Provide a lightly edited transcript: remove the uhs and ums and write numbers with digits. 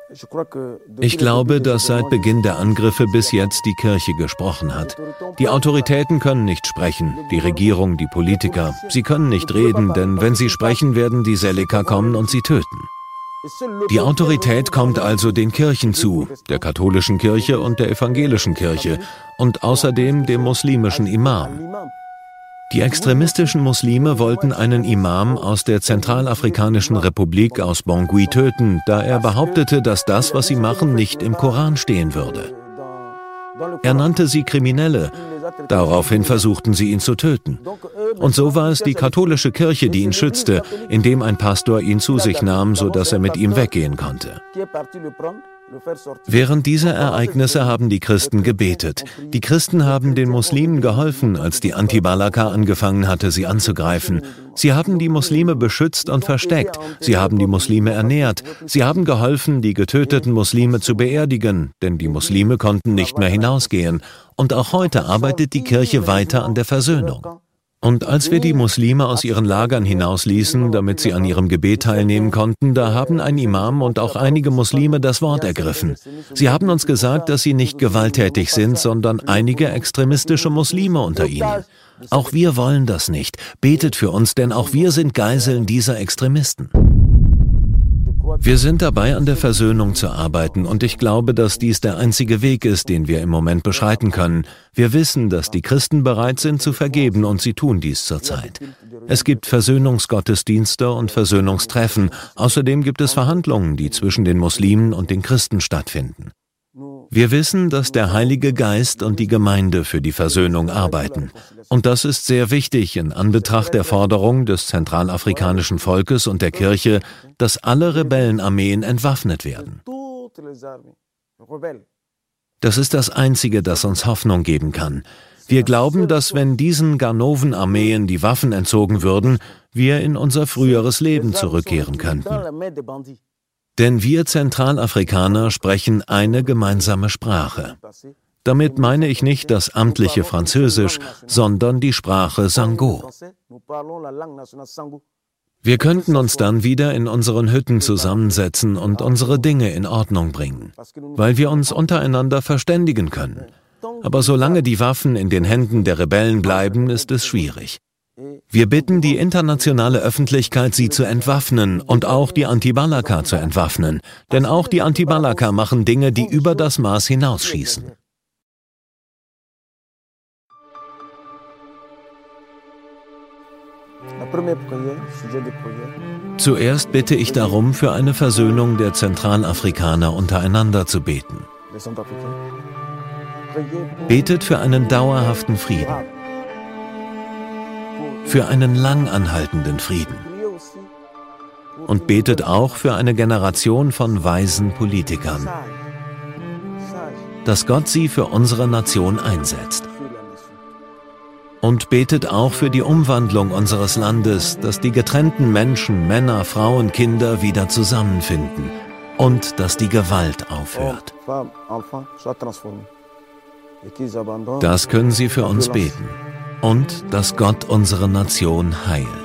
Ich glaube, dass seit Beginn der Angriffe bis jetzt die Kirche gesprochen hat. Die Autoritäten können nicht sprechen, die Regierung, die Politiker. Sie können nicht reden, denn wenn sie sprechen, werden die Seleka kommen und sie töten. Die Autorität kommt also den Kirchen zu, der katholischen Kirche und der evangelischen Kirche und außerdem dem muslimischen Imam. Die extremistischen Muslime wollten einen Imam aus der Zentralafrikanischen Republik aus Bangui töten, da er behauptete, dass das, was sie machen, nicht im Koran stehen würde. Er nannte sie Kriminelle. Daraufhin versuchten sie ihn zu töten. Und so war es die katholische Kirche, die ihn schützte, indem ein Pastor ihn zu sich nahm, sodass er mit ihm weggehen konnte. Während dieser Ereignisse haben die Christen gebetet. Die Christen haben den Muslimen geholfen, als die Anti-Balaka angefangen hatte, sie anzugreifen. Sie haben die Muslime beschützt und versteckt. Sie haben die Muslime ernährt. Sie haben geholfen, die getöteten Muslime zu beerdigen, denn die Muslime konnten nicht mehr hinausgehen. Und auch heute arbeitet die Kirche weiter an der Versöhnung. Und als wir die Muslime aus ihren Lagern hinausließen, damit sie an ihrem Gebet teilnehmen konnten, da haben ein Imam und auch einige Muslime das Wort ergriffen. Sie haben uns gesagt, dass sie nicht gewalttätig sind, sondern einige extremistische Muslime unter ihnen. Auch wir wollen das nicht. Betet für uns, denn auch wir sind Geiseln dieser Extremisten. Wir sind dabei, an der Versöhnung zu arbeiten, und ich glaube, dass dies der einzige Weg ist, den wir im Moment beschreiten können. Wir wissen, dass die Christen bereit sind zu vergeben, und sie tun dies zurzeit. Es gibt Versöhnungsgottesdienste und Versöhnungstreffen. Außerdem gibt es Verhandlungen, die zwischen den Muslimen und den Christen stattfinden. Wir wissen, dass der Heilige Geist und die Gemeinde für die Versöhnung arbeiten. Und das ist sehr wichtig in Anbetracht der Forderung des zentralafrikanischen Volkes und der Kirche, dass alle Rebellenarmeen entwaffnet werden. Das ist das Einzige, das uns Hoffnung geben kann. Wir glauben, dass wenn diesen Ganoven-Armeen die Waffen entzogen würden, wir in unser früheres Leben zurückkehren könnten. Denn wir Zentralafrikaner sprechen eine gemeinsame Sprache. Damit meine ich nicht das amtliche Französisch, sondern die Sprache Sango. Wir könnten uns dann wieder in unseren Hütten zusammensetzen und unsere Dinge in Ordnung bringen, weil wir uns untereinander verständigen können. Aber solange die Waffen in den Händen der Rebellen bleiben, ist es schwierig. Wir bitten die internationale Öffentlichkeit, sie zu entwaffnen und auch die Anti-Balaka zu entwaffnen. Denn auch die Anti-Balaka machen Dinge, die über das Maß hinausschießen. Zuerst bitte ich darum, für eine Versöhnung der Zentralafrikaner untereinander zu beten. Betet für einen dauerhaften Frieden. Für einen lang anhaltenden Frieden. Und betet auch für eine Generation von weisen Politikern, dass Gott sie für unsere Nation einsetzt. Und betet auch für die Umwandlung unseres Landes, dass die getrennten Menschen, Männer, Frauen, Kinder wieder zusammenfinden und dass die Gewalt aufhört. Das können Sie für uns beten. Und dass Gott unsere Nation heilt.